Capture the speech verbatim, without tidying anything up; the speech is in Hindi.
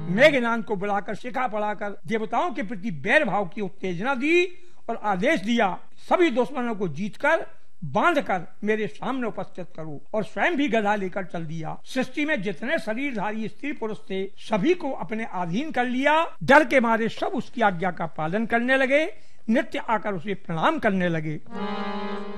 मेघनाद को बुलाकर शिखा पढ़ाकर देवताओं के प्रति बैर भाव की उत्तेजना दी और आदेश दिया सभी दुश्मनों को जीतकर बांधकर मेरे सामने उपस्थित करो, और स्वयं भी गदा लेकर चल दिया। सृष्टि में जितने शरीरधारी स्त्री पुरुष थे सभी को अपने अधीन कर लिया। डर के मारे सब उसकी आज्ञा का पालन करने लगे, नित्य आकर उसे प्रणाम करने लगे।